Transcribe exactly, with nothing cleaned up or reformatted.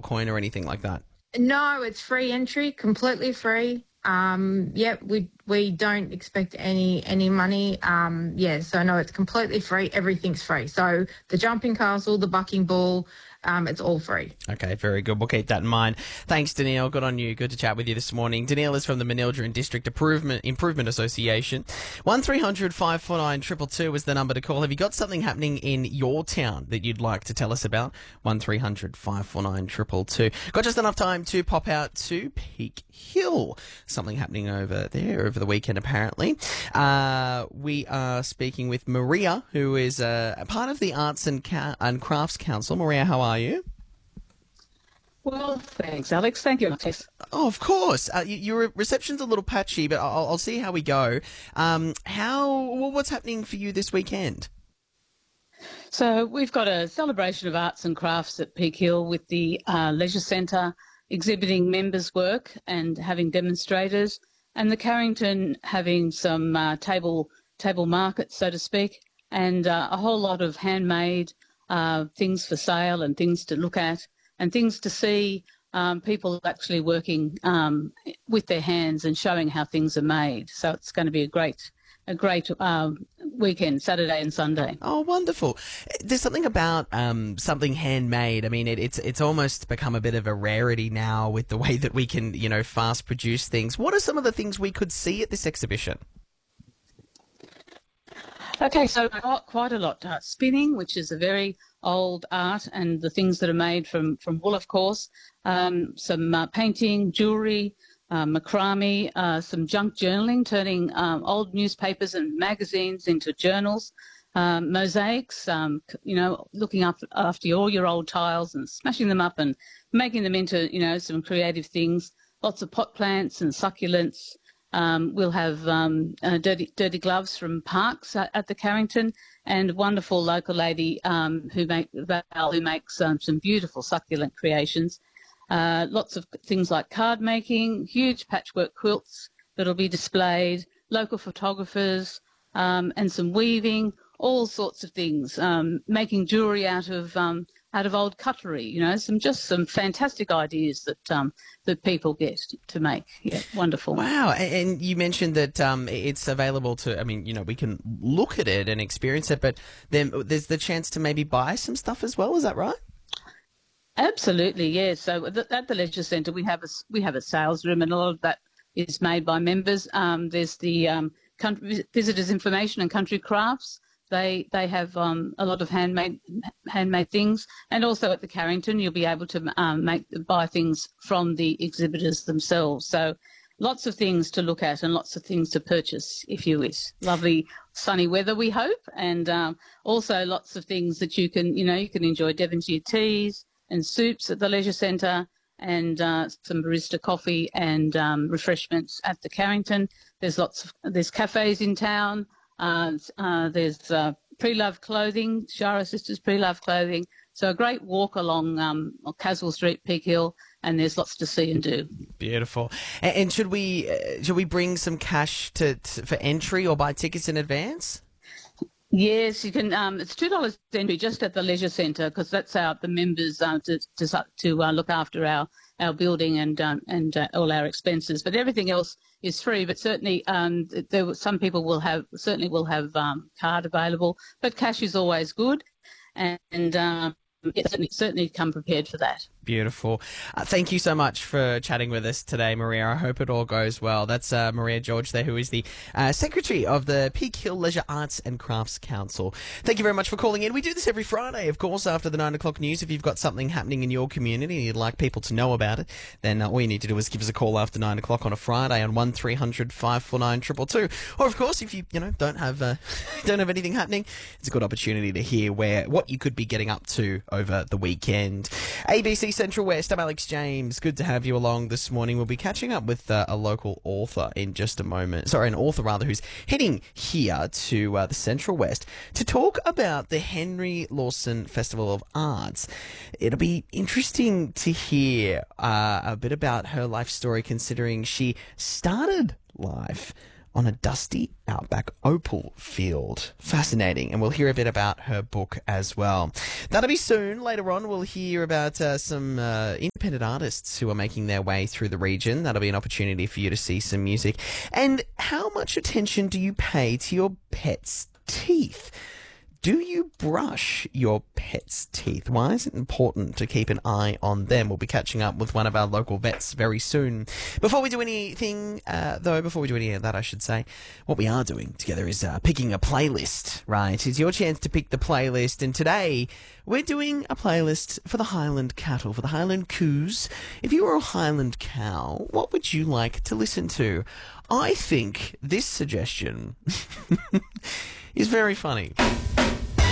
coin or anything like that? No, it's free entry, completely free. Um, yeah, we we don't expect any any money. Um, yeah, so no, it's completely free. Everything's free. So the jumping castle, the bucking bull, um, it's all free. Okay, very good. We'll keep that in mind. Thanks, Danielle. Good on you. Good to chat with you this morning. Danielle is from the Manildra District Improvement Improvement Association. One three hundred five four nine two two two is the number to call. Have you got something happening in your town that you'd like to tell us about? One three hundred five four nine two two two. Got just enough time to pop out to Peak Hill. Something happening over there over the weekend, apparently. Uh, we are speaking with Maria, who is uh, a part of the Arts and, Ca- and Crafts Council. Maria, how are you? Well, thanks, Alex. Thank you, Tess. Oh, of course. Uh, y- your reception's a little patchy, but I'll, I'll see how we go. Um, how? Well, what's happening for you this weekend? So we've got a celebration of arts and crafts at Peak Hill with the uh, Leisure Centre exhibiting members' work and having demonstrators, and the Carrington having some uh, table table markets, so to speak, and uh, a whole lot of handmade uh, things for sale and things to look at and things to see, um, people actually working um, with their hands and showing how things are made. So it's going to be a great a great um, weekend, Saturday and Sunday. Oh, wonderful. There's something about um, something handmade. I mean, it, it's it's almost become a bit of a rarity now with the way that we can, you know, fast produce things. What are some of the things we could see at this exhibition? Okay, so quite a lot. Uh, spinning, which is a very old art, and the things that are made from, from wool, of course. Um, some uh, painting, jewellery, uh, macrame, uh, some junk journaling, turning um, old newspapers and magazines into journals. Um, mosaics, um, you know, looking up after all your old tiles and smashing them up and making them into, you know, some creative things. Lots of pot plants and succulents. Um, we'll have um, uh, dirty, dirty gloves from Parks at, at the Carrington, and a wonderful local lady um, who, make, Val, who makes um, some beautiful succulent creations. Uh, lots of things like card making, huge patchwork quilts that'll be displayed, local photographers, um, and some weaving, all sorts of things. Um, making jewellery out of um, out of old cutlery, you know, some just some fantastic ideas that um, that people get to make. Yeah, wonderful. Wow. And you mentioned that um, it's available to, I mean, you know, we can look at it and experience it, but then there's the chance to maybe buy some stuff as well. Is that right? Absolutely, yes. So at the Leisure Centre, we have a we have a sales room, and a lot of that is made by members. Um, there's the um, country, visitors information and country crafts. They they have um, a lot of handmade handmade things, and also at the Carrington, you'll be able to um, make buy things from the exhibitors themselves. So lots of things to look at and lots of things to purchase if you wish. Lovely sunny weather, we hope, and um, also lots of things that you can you know you can enjoy Devonshire teas and soups at the Leisure Centre, and uh, some barista coffee and um, refreshments at the Carrington. There's lots of there's cafes in town. Uh, uh, there's uh, pre-loved clothing, Shara Sisters pre-loved clothing. So a great walk along um, Caswell Street, Peak Hill, and there's lots to see and do. Beautiful. And, and should we uh, should we bring some cash to, to for entry or buy tickets in advance? Yes, you can. Um, it's two dollars entry just at the Leisure Centre, because that's our the members uh, to to, to uh, look after our, our building and um, and uh, all our expenses. But everything else is free. But certainly, um, there some people will have certainly will have um, card available. But cash is always good, and, and um, yeah, certainly, certainly come prepared for that. Beautiful. Uh, thank you so much for chatting with us today, Maria. I hope it all goes well. That's uh, Maria George there, who is the uh, Secretary of the Peak Hill Leisure Arts and Crafts Council. Thank you very much for calling in. We do this every Friday, of course, after the nine o'clock news. If you've got something happening in your community and you'd like people to know about it, then uh, all you need to do is give us a call after nine o'clock on a Friday on one three hundred five four nine two two two. Or, of course, if you you know don't have uh, don't have anything happening, it's a good opportunity to hear where what you could be getting up to over the weekend. A B C Central West, I'm Alex James. Good to have you along this morning. We'll be catching up with uh, a local author in just a moment. Sorry, an author rather, who's heading here to uh, the Central West to talk about the Henry Lawson Festival of Arts. It'll be interesting to hear uh, a bit about her life story, considering she started life on a dusty outback opal field. Fascinating, and we'll hear a bit about her book as well. That'll be soon. Later on, we'll hear about uh, some uh, independent artists who are making their way through the region. That'll be an opportunity for you to see some music. And how much attention do you pay to your pet's teeth? Do you brush your pet's teeth? Why is it important to keep an eye on them? We'll be catching up with one of our local vets very soon. Before we do anything, uh, though, before we do any of that, I should say, what we are doing together is uh, picking a playlist, right? It's your chance to pick the playlist, and today we're doing a playlist for the Highland cattle, for the Highland coos. If you were a Highland cow, what would you like to listen to? I think this suggestion is very funny.